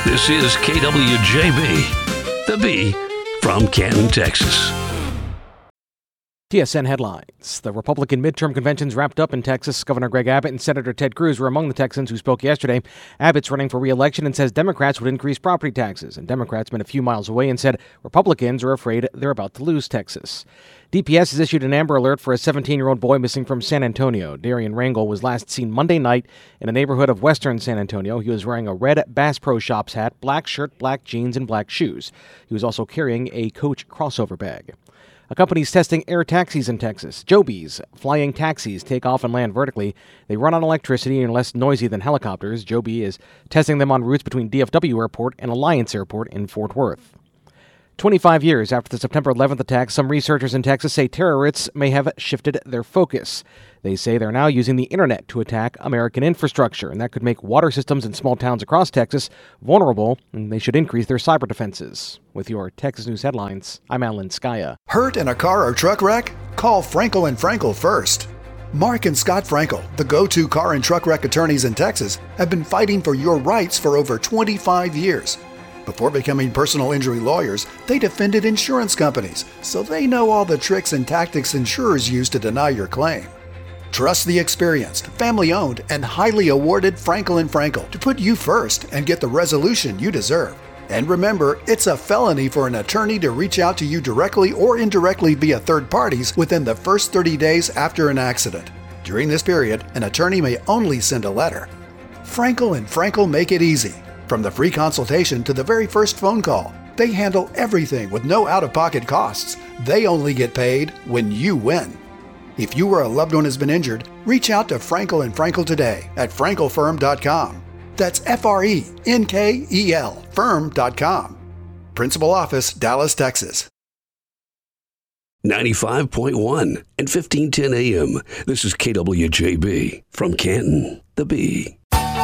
This is KWJB, the B from Canton, Texas. TSN headlines. The Republican midterm conventions wrapped up in Texas. Governor Greg Abbott and Senator Ted Cruz were among the Texans who spoke yesterday. Abbott's running for re-election and says Democrats would increase property taxes. And Democrats been a few miles away and said Republicans are afraid they're about to lose Texas. DPS has issued an Amber Alert for a 17-year-old boy missing from San Antonio. Darian Rangel was last seen Monday night in a neighborhood of western San Antonio. He was wearing a red Bass Pro Shops hat, black shirt, black jeans, and black shoes. He was also carrying a Coach crossover bag. A company's testing air taxis in Texas. Joby's flying taxis take off and land vertically. They run on electricity and are less noisy than helicopters. Joby is testing them on routes between DFW Airport and Alliance Airport in Fort Worth. 25 years after the September 11th attack, some researchers in Texas say terrorists may have shifted their focus. They say they're now using the internet to attack American infrastructure, and that could make water systems in small towns across Texas vulnerable, and they should increase their cyber defenses. With your Texas News headlines, I'm Alan Skaya. Hurt in a car or truck wreck? Call Frankel & Frankel first. Mark and Scott Frankel, the go-to car and truck wreck attorneys in Texas, have been fighting for your rights for over 25 years. Before becoming personal injury lawyers, they defended insurance companies, so they know all the tricks and tactics insurers use to deny your claim. Trust the experienced, family-owned, and highly awarded Frankel & Frankel to put you first and get the resolution you deserve. And remember, it's a felony for an attorney to reach out to you directly or indirectly via third parties within the first 30 days after an accident. During this period, an attorney may only send a letter. Frankel & Frankel make it easy. From the free consultation to the very first phone call, they handle everything with no out-of-pocket costs. They only get paid when you win. If you or a loved one has been injured, reach out to Frankel & Frankel today at frankelfirm.com. That's FRENKEL firm.com. Principal Office, Dallas, Texas. 95.1 and 1510 AM. This is KWJB from Canton, the B.